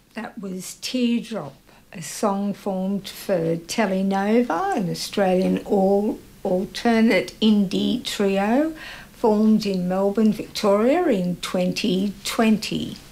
That was Teardrop, a song formed for Telenova, an Australian alternate indie trio formed in Melbourne, Victoria in 2020.